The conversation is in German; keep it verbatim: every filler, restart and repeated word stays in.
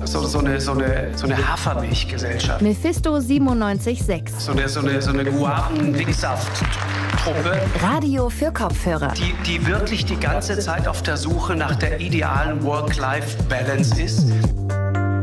so, so eine, so eine, so eine Hafermilchgesellschaft. Mephisto siebenundneunzig Komma sechs. So eine, so eine, so eine Guaven-Wichsaft-Truppe. Radio für Kopfhörer. Die, die wirklich die ganze Zeit auf der Suche nach der idealen Work-Life-Balance ist.